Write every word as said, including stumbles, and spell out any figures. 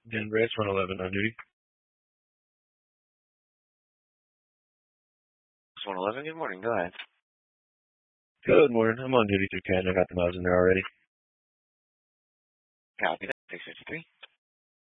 Dan Branch, one eleven on duty. one eleven, good morning, go ahead. Good morning. I'm on duty through Canada. I got the miles in there already. Copy that, six fifty-three.